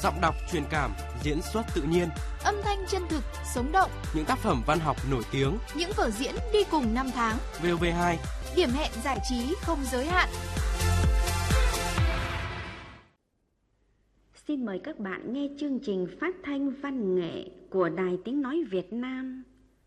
Giọng đọc truyền cảm, diễn xuất tự nhiên, âm thanh chân thực, sống động. Những tác phẩm văn học nổi tiếng, những vở diễn đi cùng năm tháng. VOV2, điểm hẹn giải trí không giới hạn. Xin mời các bạn nghe chương trình phát thanh văn nghệ của Đài Tiếng Nói Việt Nam.